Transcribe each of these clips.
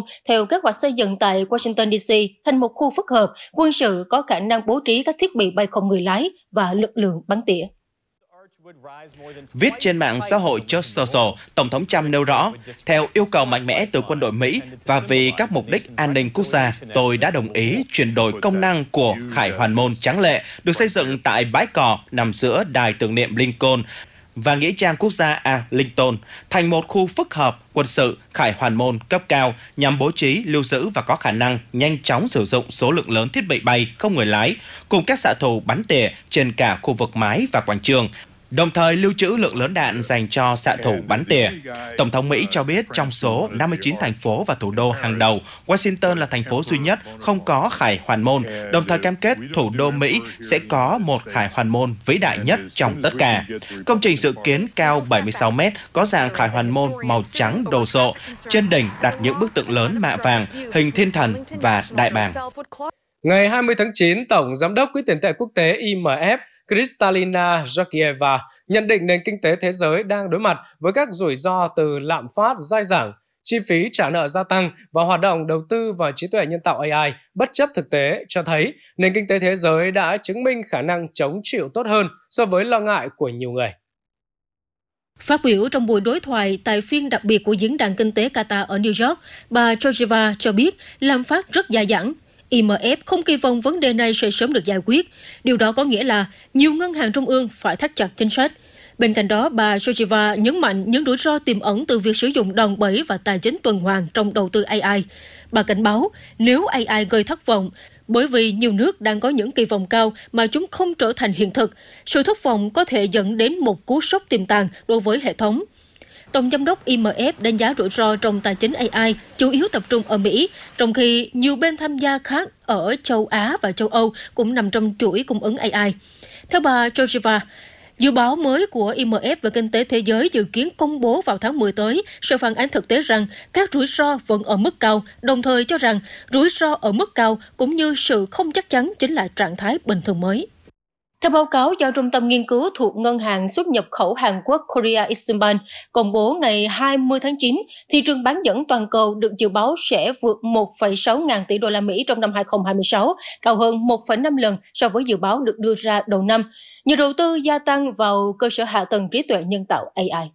theo kế hoạch xây dựng tại Washington DC thành một khu phức hợp quân sự có khả năng bố trí các thiết bị bay không người lái và lực lượng bắn tỉa. Viết trên mạng xã hội Truth Social, Tổng thống Trump nêu rõ, theo yêu cầu mạnh mẽ từ quân đội Mỹ và vì các mục đích an ninh quốc gia, tôi đã đồng ý chuyển đổi công năng của Khải Hoàn Môn tráng lệ được xây dựng tại bãi cỏ nằm giữa đài tưởng niệm Lincoln và nghĩa trang quốc gia Arlington thành một khu phức hợp quân sự Khải Hoàn Môn cấp cao nhằm bố trí, lưu giữ và có khả năng nhanh chóng sử dụng số lượng lớn thiết bị bay không người lái cùng các xạ thủ bắn tỉa trên cả khu vực mái và quảng trường, đồng thời lưu trữ lượng lớn đạn dành cho xạ thủ bắn tỉa. Tổng thống Mỹ cho biết trong số 59 thành phố và thủ đô hàng đầu, Washington là thành phố duy nhất không có Khải Hoàn Môn, đồng thời cam kết thủ đô Mỹ sẽ có một Khải Hoàn Môn vĩ đại nhất trong tất cả. Công trình dự kiến cao 76 mét, có dạng Khải Hoàn Môn màu trắng đồ sộ, trên đỉnh đặt những bức tượng lớn mạ vàng, hình thiên thần và đại bàng. Ngày 20 tháng 9, Tổng Giám đốc Quỹ tiền tệ quốc tế IMF Kristalina Georgieva nhận định nền kinh tế thế giới đang đối mặt với các rủi ro từ lạm phát dai dẳng, chi phí trả nợ gia tăng và hoạt động đầu tư vào trí tuệ nhân tạo AI bất chấp thực tế cho thấy nền kinh tế thế giới đã chứng minh khả năng chống chịu tốt hơn so với lo ngại của nhiều người. Phát biểu trong buổi đối thoại tại phiên đặc biệt của Diễn đàn Kinh tế Qatar ở New York, bà Georgieva cho biết lạm phát rất dai dẳng. IMF không kỳ vọng vấn đề này sẽ sớm được giải quyết. Điều đó có nghĩa là nhiều ngân hàng trung ương phải thắt chặt chính sách. Bên cạnh đó, bà Georgieva nhấn mạnh những rủi ro tiềm ẩn từ việc sử dụng đòn bẩy và tài chính tuần hoàn trong đầu tư AI. Bà cảnh báo nếu AI gây thất vọng, bởi vì nhiều nước đang có những kỳ vọng cao mà chúng không trở thành hiện thực, sự thất vọng có thể dẫn đến một cú sốc tiềm tàng đối với hệ thống. Tổng giám đốc IMF đánh giá rủi ro trong tài chính AI chủ yếu tập trung ở Mỹ, trong khi nhiều bên tham gia khác ở châu Á và châu Âu cũng nằm trong chuỗi cung ứng AI. Theo bà Georgieva, dự báo mới của IMF về kinh tế thế giới dự kiến công bố vào tháng 10 tới sẽ phản ánh thực tế rằng các rủi ro vẫn ở mức cao, đồng thời cho rằng rủi ro ở mức cao cũng như sự không chắc chắn chính là trạng thái bình thường mới. Theo báo cáo do Trung tâm Nghiên cứu thuộc Ngân hàng Xuất nhập khẩu Hàn Quốc Korea Eximbank công bố ngày 20 tháng 9, thị trường bán dẫn toàn cầu được dự báo sẽ vượt 1,6 ngàn tỷ đô la Mỹ trong năm 2026, cao hơn 1,5 lần so với dự báo được đưa ra đầu năm, nhờ đầu tư gia tăng vào cơ sở hạ tầng trí tuệ nhân tạo AI.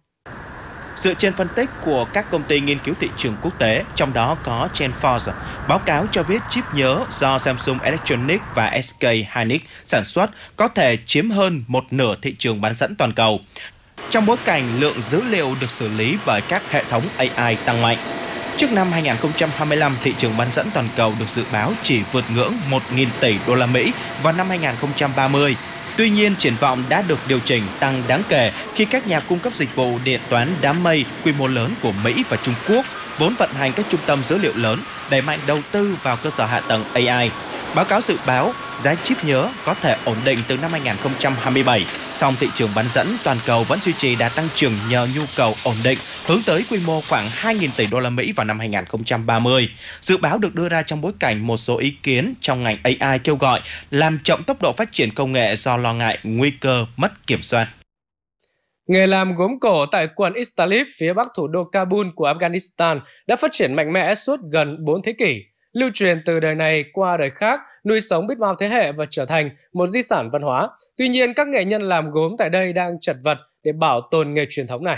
Dựa trên phân tích của các công ty nghiên cứu thị trường quốc tế, trong đó có GeForce, báo cáo cho biết chip nhớ do Samsung Electronics và SK Hynix sản xuất có thể chiếm hơn một nửa thị trường bán dẫn toàn cầu, trong bối cảnh lượng dữ liệu được xử lý bởi các hệ thống AI tăng mạnh. Trước năm 2025, thị trường bán dẫn toàn cầu được dự báo chỉ vượt ngưỡng 1.000 tỷ đô la Mỹ vào năm 2030. Tuy nhiên, triển vọng đã được điều chỉnh tăng đáng kể khi các nhà cung cấp dịch vụ điện toán đám mây quy mô lớn của Mỹ và Trung Quốc vốn vận hành các trung tâm dữ liệu lớn đẩy mạnh đầu tư vào cơ sở hạ tầng AI. Báo cáo dự báo giá chip nhớ có thể ổn định từ năm 2027, song thị trường bán dẫn toàn cầu vẫn duy trì đà tăng trưởng nhờ nhu cầu ổn định, hướng tới quy mô khoảng 2.000 tỷ đô la Mỹ vào năm 2030. Dự báo được đưa ra trong bối cảnh một số ý kiến trong ngành AI kêu gọi làm chậm tốc độ phát triển công nghệ do lo ngại nguy cơ mất kiểm soát. Nghề làm gốm cổ tại quận Istalib, phía bắc thủ đô Kabul của Afghanistan đã phát triển mạnh mẽ suốt gần 4 thế kỷ, lưu truyền từ đời này qua đời khác, nuôi sống biết bao thế hệ và trở thành một di sản văn hóa. Tuy nhiên, các nghệ nhân làm gốm tại đây đang chật vật để bảo tồn nghề truyền thống này.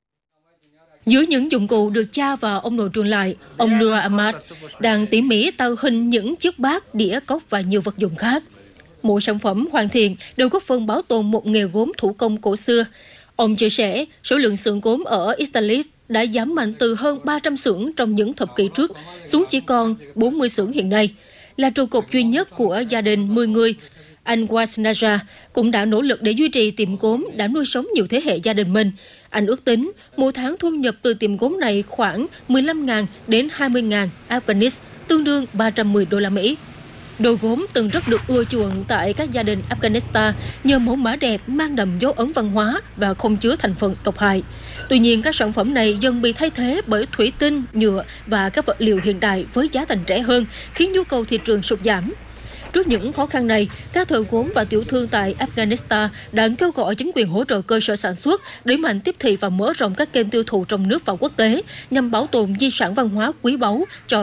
Dưới những dụng cụ được cha và ông nội truyền lại, ông Nur Ahmad đang tỉ mỉ tạo hình những chiếc bát, đĩa, cốc và nhiều vật dụng khác. Mỗi sản phẩm hoàn thiện đều góp phần bảo tồn một nghề gốm thủ công cổ xưa. Ông chia sẻ, số lượng xưởng gốm ở Istalib đã giảm mạnh từ hơn 300 xưởng trong những thập kỷ trước xuống chỉ còn 40 xưởng hiện nay. Là trụ cột duy nhất của gia đình 10 người, anh Wasnaja cũng đã nỗ lực để duy trì tiệm gốm đã nuôi sống nhiều thế hệ gia đình mình. Anh ước tính mỗi tháng thu nhập từ tiệm gốm này khoảng 15.000 đến 20.000 Afghanis, tương đương 310 đô la Mỹ. Đồ gốm từng rất được ưa chuộng tại các gia đình Afghanistan nhờ mẫu mã đẹp mang đậm dấu ấn văn hóa và không chứa thành phần độc hại. Tuy nhiên, các sản phẩm này dần bị thay thế bởi thủy tinh, nhựa và các vật liệu hiện đại với giá thành rẻ hơn, khiến nhu cầu thị trường sụt giảm. Trước những khó khăn này, các thợ gốm và tiểu thương tại Afghanistan đã kêu gọi chính quyền hỗ trợ cơ sở sản xuất, đẩy mạnh tiếp thị và mở rộng các kênh tiêu thụ trong nước và quốc tế nhằm bảo tồn di sản văn hóa quý báu cho